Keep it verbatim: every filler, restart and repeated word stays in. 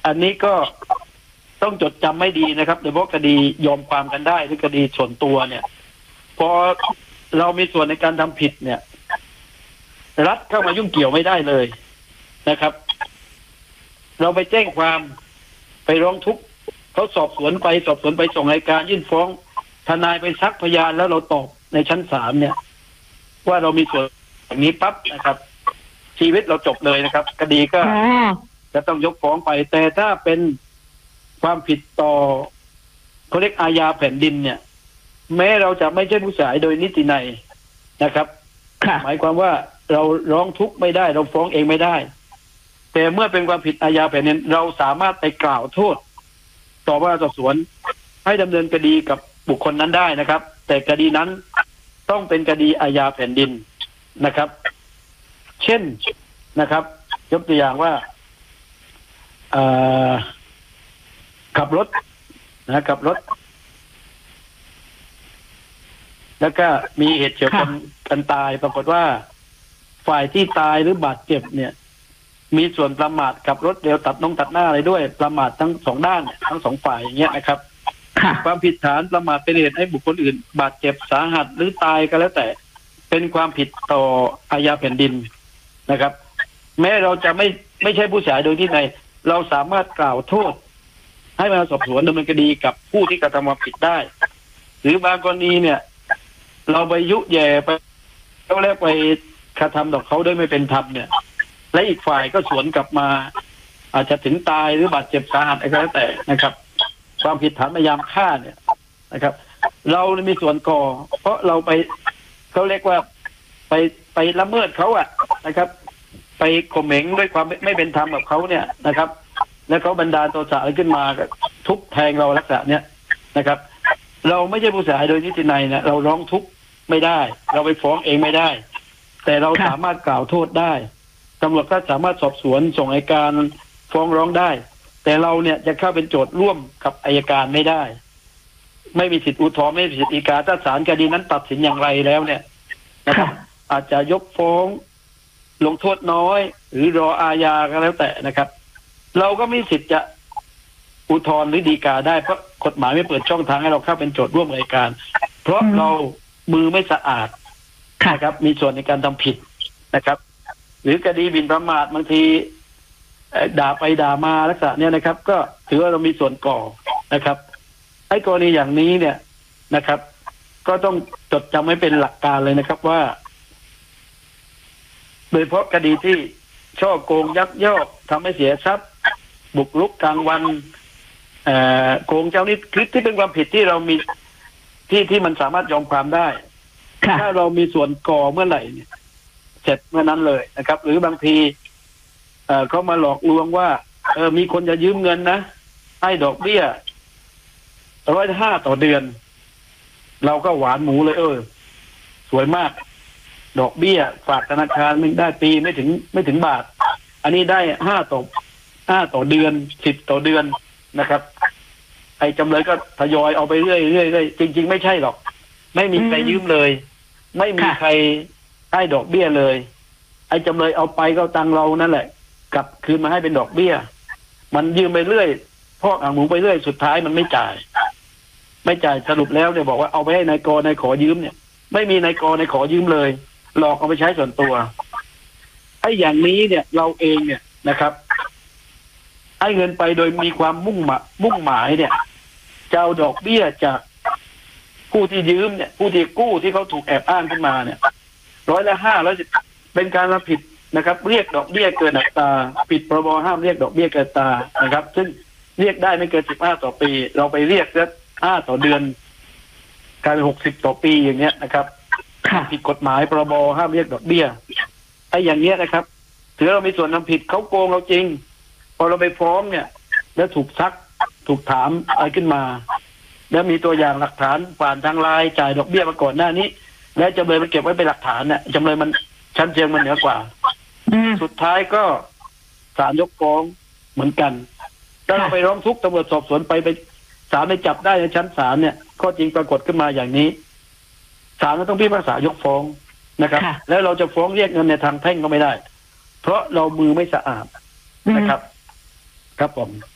อันนี้ก็ต้องจดจำไม่ดีนะครับโดยเฉพาะคดียอมความกันได้หรือคดีส่วนตัวเนี่ยพอเรามีส่วนในการทำผิดเนี่ยรัฐเข้ามายุ่งเกี่ยวไม่ได้เลยนะครับเราไปแจ้งความไปร้องทุกข์เขาสอบสวนไปสอบสวนไปส่งอัยการยื่นฟ้องทนายไปซักพยานแล้วเราตอบในชั้นศาลเนี่ยว่าเรามีส่วนอย่างนี้ปั๊บนะครับชีวิตเราจบเลยนะครับคดีก็จะต้องยกฟ้องไปแต่ถ้าเป็นความผิดต่อเขาเรียกอาญาแผ่นดินเนี่ยแม้เราจะไม่ใช่ผู้เสียหายโดยนิตินัยนะครับหมายความว่าเราร้องทุกข์ไม่ได้เราฟ้องเองไม่ได้แต่เมื่อเป็นความผิดอาญาแผ่นดินเราสามารถไปกล่าวโทษต่อว่าสอบสวนให้ดำเนินคดีกับบุคคลนั้นได้นะครับแต่คดีนั้นต้องเป็นคดีอาญาแผ่นดินนะครับเช่นนะครับยกตัวอย่างว่าขับรถนะขับรถแล้วก็มีเหตุเฉียวชนกันตายปรากฏว่าฝ่ายที่ตายหรือบาดเจ็บเนี่ยมีส่วนประมาทขับรถเร็วตัดน้องตัดหน้าอะไรด้วยประมาททั้งสองด้านทั้งสองฝ่ายอย่างเงี้ยนะครับความผิดฐานประมาทเป็นเหตุให้บุคคลอื่นบาดเจ็บสาหัสหรือตายก็แล้วแต่เป็นความผิดต่ออาญาแผ่นดินนะครับแม้เราจะไม่ไม่ใช่ผู้เสียหายโดยที่ไหนเราสามารถกล่าวโทษให้มาสอบสวนดำเนินคดีกับผู้ที่กระทำความผิดได้หรือบางกรณีเนี่ยเราไปยุแย่ไปเขาเรียกไปกระทำต่อเขาโดยไม่เป็นธรรมเนี่ยและอีกฝ่ายก็สวนกลับมาอาจจะถึงตายหรือบาดเจ็บสาหัสอะไรก็แล้วแต่นะครับความผิดฐานพยายามฆ่าเนี่ยนะครับเรามีส่วนก่อเพราะเราไปเขาเรียกว่าไปไปละเมิดเขาอะนะครับไปข่มเหงด้วยความไม่เป็นธรรมกับเขาเนี่ยนะครับแล้วเขาบันดาลโทสะอะไรขึ้นมาทุบแทงเราลักษณะเนี้ยนะครับเราไม่ใช่ผู้เสียหายโดยนิตินัยนะเราร้องทุกข์ไม่ได้เราไปฟ้องเองไม่ได้แต่เราสามารถกล่าวโทษได้ตำรวจก็สามารถสอบสวนส่งอัยการฟ้องร้องได้แต่เราเนี่ยจะเข้าเป็นโจทย์ร่วมกับอัยการไม่ได้ไม่มีสิทธิอุทธรณ์ไม่มีสิทธิฎีกาถ้าศาลคดีนั้นตัดสินอย่างไรแล้วเนี่ยนะครับอาจจะยกฟ้องลงโทษน้อยหรือรออาญาก็แล้วแต่นะครับเราก็มีสิทธิ์จะอุทธรณ์หรือฎีกาได้เพราะกฎหมายไม่เปิดช่องทางให้เราเข้าเป็นโจทย์ร่วมอัยการเพราะเรามือไม่สะอาดนะครับมีส่วนในการทำผิดนะครับหรือคดีหมิ่นประมาทบางทีด่าไปด่ามาลักษณะเนี้ยนะครับก็ถือว่าเรามีส่วนก่อนะครับไอ้กรณีอย่างนี้เนี่ยนะครับก็ต้องจดจำไว้เป็นหลักการเลยนะครับว่าโดยเฉพาะคดีที่ช่อโกงยักยอกทำให้เสียทรัพย์บุกรุกกลางวันโกงเจ้านี้คือที่เป็นความผิดที่เรามีที่ที่มันสามารถยอมความได้ถ้าเรามีส่วนก่อเมื่อไหร่เนี่ยเสร็จเมื่อนั้นเลยนะครับหรือบางทีเอ่อเขามาหลอกลวงว่าเออมีคนจะยืมเงินนะให้ดอกเบี้ยร้อยห้าต่อเดือนเราก็หวานหมูเลยเออสวยมากดอกเบี้ยฝากธนาคารไม่ได้ปีไม่ถึงไม่ถึงบาทอันนี้ได้ห้าต่อห้าต่อเดือนสิบต่อเดือนนะครับไอ้จำเลยก็ทยอยเอาไปเรื่อยเรื่อยเรื่อยจริงๆไม่ใช่หรอกไม่มีใครยืมเลยไม่มีใครให้ดอกเบี้ยเลยไอ้จำเลยเอาไปก็ตังเรานั่นแหละกลับคืนมาให้เป็นดอกเบี้ยมันยืมไปเรื่อยพอกอ่างหมูไปเรื่อยสุดท้ายมันไม่จ่ายไม่จ่ายสรุปแล้วเนี่ยบอกว่าเอาไปให้นายกนายขอยืมเนี่ยไม่มีนายกนายขอยืมเลยหลอกเอาไปใช้ส่วนตัวไอ้อย่างนี้เนี่ยเราเองเนี่ยนะครับให้เงินไปโดยมีความมุ่งหมายมุ่งหมายเนี่ยจะเอาดอกเบี้ยจากผู้ที่ยืมเนี่ยผู้ที่กู้ที่เขาถูกแอบอ้างขึ้นมาเนี่ยร้อยละห้าร้อยสิบเป็นการรับผิดนะครับเรียกดอกเบี้ยเกินอัตราผิดพรบห้ามเรียกดอกเบี้ยเกินอัตรานะครับซึ่งเรียกได้ไม่เกินสิบห้าต่อปีเราไปเรียกแล้วห้าต่อเดือนกลายเป็นหกสิบต่อปีอย่างเงี้ยนะครับผิดกฎหมายพรบห้ามเรียกดอกเบี้ยไอ้อย่างเงี้ยนะครับถือเรามีส่วนทำผิดเขาโกงเราจริงพอเราไปฟ้องเนี่ยแล้วถูกซักถูกถามอะไรขึ้นมาแล้วมีตัวอย่างหลักฐานผ่านทางไลน์จ่ายดอกเบี้ยมาก่อนหน้านี้แล้วจำเลยมันเก็บไว้เป็นหลักฐานเนี่ยจำเลยมันชั้นเชิงมันเหนือกว่าสุดท้ายก็ศาลยกฟ้องเหมือนกันถ้าเราไปร้องทุกข์ตำรวจสอบสวนไปไปศาลไปจับได้ในชั้นศาลเนี่ยข้อจริงปรากฏขึ้นมาอย่างนี้ศาลก็ต้องพิพากษายกฟ้องนะครับแล้วเราจะฟ้องเรียกเงินในทางแพ่งก็ไม่ได้เพราะเรามือไม่สะอาดนะครับครับผม